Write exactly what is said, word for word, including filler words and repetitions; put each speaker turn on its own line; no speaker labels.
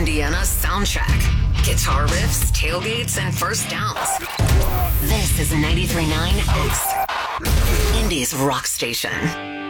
Indiana soundtrack. Guitar riffs, tailgates, and first downs. This is ninety-three point nine Oaks, Indy's rock station.